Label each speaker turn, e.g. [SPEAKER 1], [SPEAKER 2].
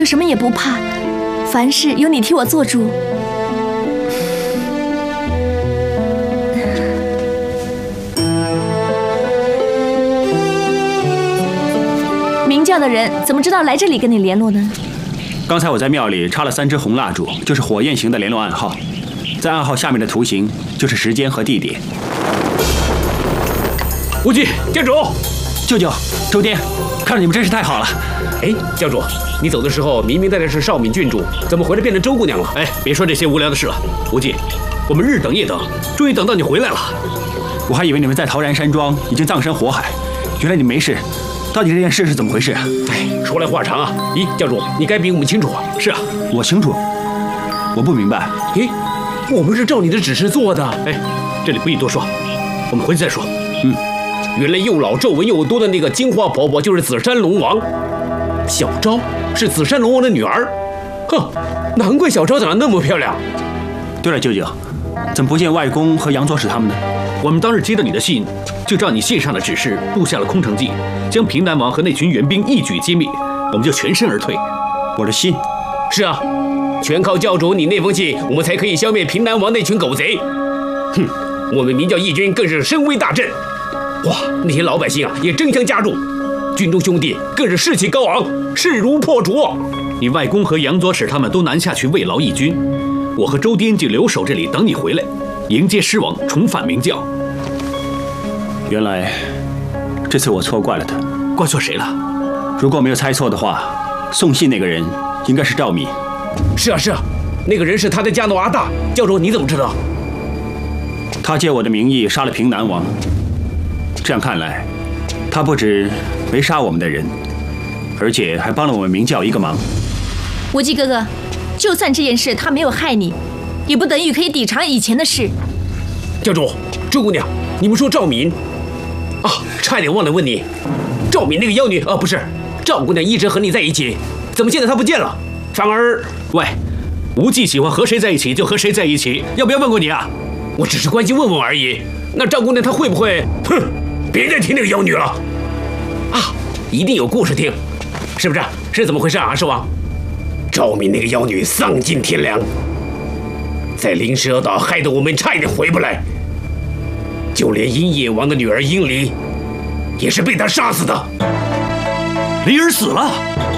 [SPEAKER 1] 什么也不怕，凡事有你替我做主。明教的人怎么知道来这里跟你联络呢？
[SPEAKER 2] 刚才我在庙里插了3支红蜡烛，就是火焰型的联络暗号，在暗号下面的图形就是时间和地点。
[SPEAKER 3] 无忌，教主，
[SPEAKER 2] 舅舅，周颠，看着你们真是太好了。
[SPEAKER 3] 哎，教主，你走的时候明明带的是少敏郡主，怎么回来变成周姑娘了？哎，别说这些无聊的事了。无忌，我们日等夜等，终于等到你回来了。
[SPEAKER 2] 我还以为你们在陶然山庄已经葬身火海，原来你没事。到底这件事是怎么回事啊？
[SPEAKER 3] 哎，说来话长啊。咦，教主，你该比我们清楚啊。是啊，
[SPEAKER 2] 我清楚，我不明白。
[SPEAKER 3] 咦，我们是照你的指示做的。哎，这里不宜多说，我们回去再说。原来又老皱纹又多的那个金花婆婆就是紫山龙王，小昭是紫山龙王的女儿。哼，难怪小昭长得那么漂亮。
[SPEAKER 2] 对了，舅舅，怎么不见外公和杨左使他们呢？
[SPEAKER 4] 我们当日接到你的信，就照你信上的指示布下了空城计，将平南王和那群援兵一举歼灭，我们就全身而退。
[SPEAKER 2] 我的信？
[SPEAKER 3] 是啊，全靠教主你那封信，我们才可以消灭平南王那群狗贼。哼，我们明教义军更是声威大振。哇，那些老百姓啊也争相加入，军中兄弟更是士气高昂，势如破竹。
[SPEAKER 4] 你外公和杨左使他们都南下去慰劳义军，我和周颠就留守这里等你回来，迎接狮王，重返明教。
[SPEAKER 2] 原来这次我错怪了他。
[SPEAKER 4] 怪错谁了？
[SPEAKER 2] 如果没有猜错的话，送信那个人应该是赵敏。
[SPEAKER 3] 是啊，那个人是他的家奴阿大。教主你怎么知道？
[SPEAKER 2] 他借我的名义杀了平南王。这样看来，他不止没杀我们的人，而且还帮了我们明教一个忙。
[SPEAKER 1] 无忌哥哥，就算这件事他没有害你，也不等于可以抵偿以前的事。
[SPEAKER 3] 教主，周姑娘，你们说赵敏啊，差点忘了问你，赵敏那个妖女啊，不是赵姑娘一直和你在一起，怎么现在她不见了？反而，
[SPEAKER 4] 喂，无忌喜欢和谁在一起就和谁在一起，要不要问过你啊？
[SPEAKER 3] 我只是关心问问而已。那赵姑娘她会不会？哼，别再提那个妖女了啊！一定有故事听，是不是？是怎么回事啊，狮王？赵敏那个妖女丧尽天良，在灵蛇岛害得我们差一点回不来，就连鹰野王的女儿鹰离也是被她杀死的。
[SPEAKER 4] 离儿死了。